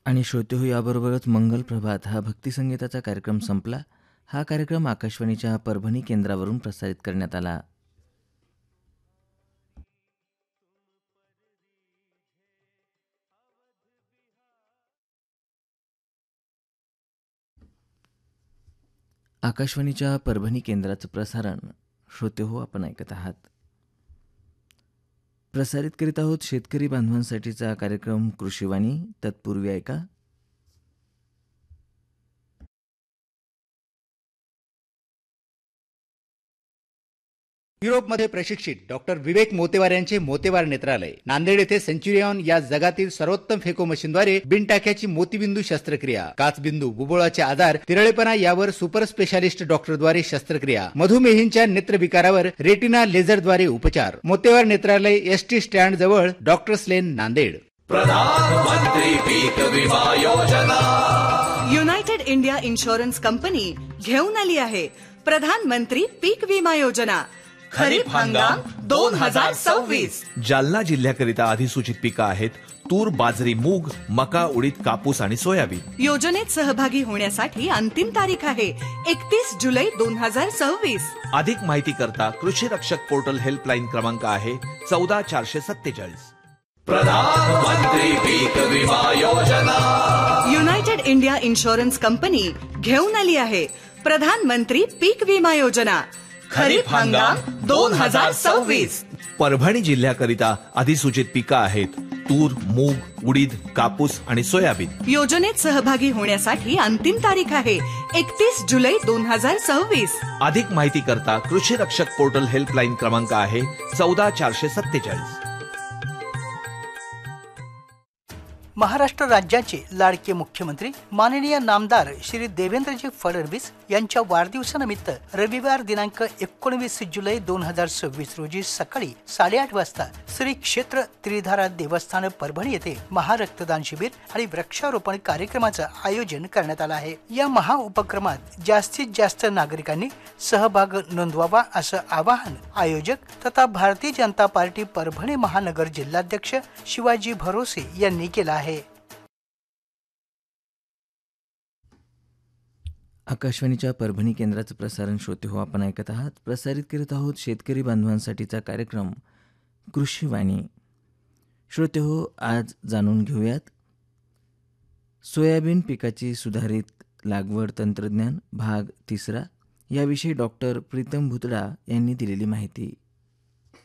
आणि श्रोतेहो, याबरोबरच मंगल प्रभात हा भक्तिसंगीताचा कार्यक्रम संपला. हा कार्यक्रम आकाशवाणीच्या परभणी केंद्रावरून प्रसारित करण्यात आला. आकाशवाणीच्या परभणी केंद्राचं प्रसारण श्रोतेहो आपण ऐकत आहात. प्रसारित करीत आहोत शेतकरी बांधवांसाठीचा कार्यक्रम कृषीवाणी. तत्पूर्वी ऐका युरोपमध्ये प्रशिक्षित डॉक्टर विवेक मोतेवार यांचे मोतेवार नेत्रालय नांदेड येथे सेंच्युरियन या जगातील सर्वोत्तम फेको मशीनद्वारे बिनटाक्याची मोतीबिंदू शस्त्रक्रिया, काचबिंदू, बुबुळाचे आधार, तिरळेपणा यावर सुपर स्पेशालिस्ट डॉक्टरद्वारे शस्त्रक्रिया, मधुमेहींच्या नेत्रविकारावर रेटिना लेझरद्वारे उपचार. मोतेवार नेत्रालय एसटी स्टँड जवळ डॉक्टर्स लेन नांदेड. प्रधानमंत्री पीक विमा योजना. युनायटेड इंडिया इन्शुरन्स कंपनी घेऊन आली आहे प्रधानमंत्री पीक विमा योजना. खरीप हंगाम 2026. जालना जिल्ह्याकरिता अधिसूचित पिकं आहेत तूर, बाजरी, मूग, मका, उडीद, कापूस आणि सोयाबीन. योजनेत सहभागी होण्यासाठी अंतिम तारीख आहे 31 जुलै 2026. अधिक माहिती करता कृषी रक्षक पोर्टल हेल्पलाईन क्रमांक आहे 14447. प्रधानमंत्री पीक विमा योजना. युनायटेड इंडिया इन्शुरन्स कंपनी घेऊन आली आहे प्रधानमंत्री पीक विमा योजना. खरीप हंगाम 2026. परभणी जिल्ह्याकरिता अधिसूचित पिकं आहेत तूर, मूग, उडीद, कापूस आणि सोयाबीन. योजनेत सहभागी होण्यासाठी अंतिम तारीख आहे 31 जुलै 2026. अधिक माहिती करता कृषी रक्षक पोर्टल हेल्पलाईन क्रमांक आहे 14447. महाराष्ट्र राज्याचे लाडके मुख्यमंत्री माननीय नामदार श्री देवेंद्रजी फडणवीस यांच्या वाढदिवसानिमित्त रविवार दिनांक 19 जुलै 2026 रोजी सकाळी 8:30 वाजता श्री क्षेत्र त्रिधारा देवस्थान परभणी येथे महारक्तदान शिबिर आणि वृक्षारोपण कार्यक्रमाचं आयोजन करण्यात आलं आहे. या महाउपक्रमात जास्तीत जास्त नागरिकांनी सहभाग नोंदवावा असं आवाहन आयोजक तथा भारतीय जनता पार्टी परभणी महानगर जिल्हाध्यक्ष शिवाजी भरोसे यांनी केलं आहे. आकाशवाणीच्या परभणी केंद्राचं प्रसारण श्रोतेहो आपण ऐकत आहात. प्रसारित करीत आहोत शेतकरी बांधवांसाठीचा कार्यक्रम कृषीवाणी. श्रोतेहो, आज जाणून घेऊयात सोयाबीन पिकाची सुधारित लागवड तंत्रज्ञान भाग 3 याविषयी डॉक्टर प्रीतम भुतडा यांनी दिलेली माहिती.